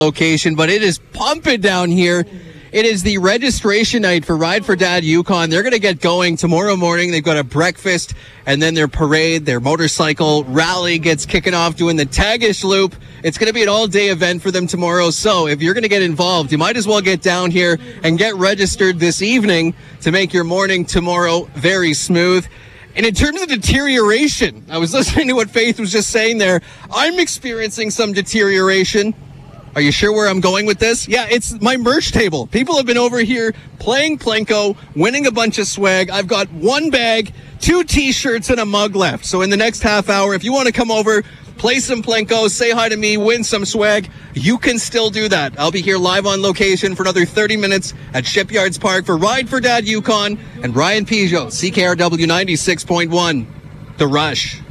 location, but it is pumping down here. It is the registration night for Ride for Dad Yukon. They're going to get going tomorrow morning. They've got a breakfast and then their parade, their motorcycle rally gets kicking off doing the Tagish Loop. It's going to be an all-day event for them tomorrow. So if you're going to get involved, you might as well get down here and get registered this evening to make your morning tomorrow very smooth. And in terms of deterioration, I was listening to what Faith was just saying there. I'm experiencing some deterioration. Are you sure where I'm going with this? Yeah, it's my merch table. People have been over here playing Plinko, winning a bunch of swag. I've got one bag, 2 t-shirts, and a mug left. So in the next half hour, if you want to come over, play some Plinko, say hi to me, win some swag, you can still do that. I'll be here live on location for another 30 minutes at Shipyards Park for Ride for Dad Yukon and Ryan Peugeot, CKRW 96.1, The Rush.